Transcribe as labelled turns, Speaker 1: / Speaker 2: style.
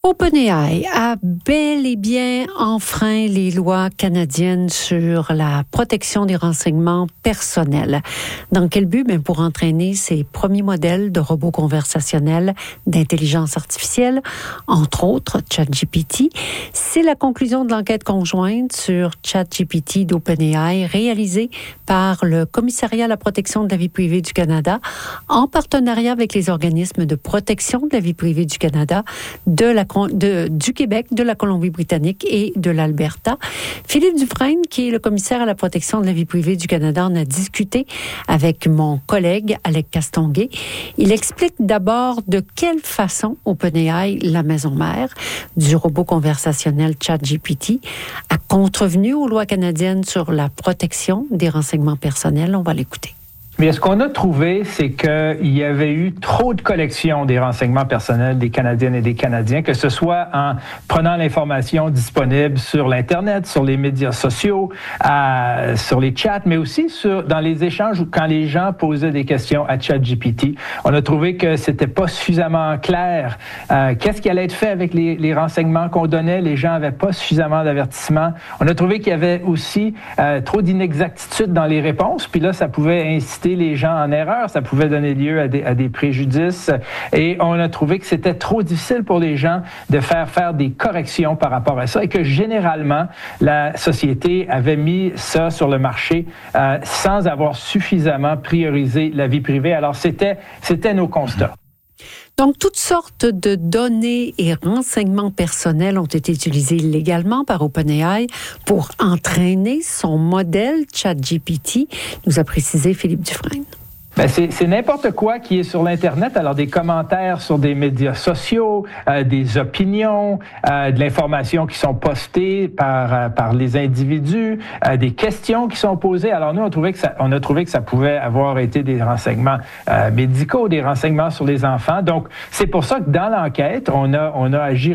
Speaker 1: OpenAI a bel et bien enfreint les lois canadiennes sur la protection des renseignements personnels. Dans quel but? Pour entraîner ses premiers modèles de robots conversationnels d'intelligence artificielle, entre autres ChatGPT. C'est la conclusion de l'enquête conjointe sur ChatGPT d'OpenAI réalisée par le Commissariat à la protection de la vie privée du Canada en partenariat avec les organismes de protection de la vie privée du Canada, du Québec, de la Colombie-Britannique et de l'Alberta. Philippe Dufresne, qui est le commissaire à la protection de la vie privée du Canada, en a discuté avec mon collègue Alec Castonguay. Il explique d'abord de quelle façon OpenAI, la maison mère du robot conversationnel ChatGPT, a contrevenu aux lois canadiennes sur la protection des renseignements personnels. On va l'écouter.
Speaker 2: Mais ce qu'on a trouvé, c'est qu'il y avait eu trop de collections des renseignements personnels des Canadiennes et des Canadiens, que ce soit en prenant l'information disponible sur l'Internet, sur les médias sociaux, sur les chats, mais aussi dans les échanges où quand les gens posaient des questions à ChatGPT. On a trouvé que c'était pas suffisamment clair. Qu'est-ce qui allait être fait avec les renseignements qu'on donnait? Les gens avaient pas suffisamment d'avertissements. On a trouvé qu'il y avait aussi trop d'inexactitudes dans les réponses, puis là, ça pouvait inciter les gens en erreur, ça pouvait donner lieu à des préjudices et on a trouvé que c'était trop difficile pour les gens de faire des corrections par rapport à ça et que généralement, la société avait mis ça sur le marché sans avoir suffisamment priorisé la vie privée. Alors, c'était nos constats.
Speaker 1: Donc, toutes sortes de données et renseignements personnels ont été utilisés légalement par OpenAI pour entraîner son modèle ChatGPT, nous a précisé Philippe Dufresne.
Speaker 2: C'est n'importe quoi qui est sur l'Internet. Alors, des commentaires sur des médias sociaux, des opinions, de l'information qui sont postées par les individus, des questions qui sont posées. Alors, nous, on a trouvé que ça pouvait avoir été des renseignements médicaux, des renseignements sur les enfants. Donc, c'est pour ça que dans l'enquête, on a agi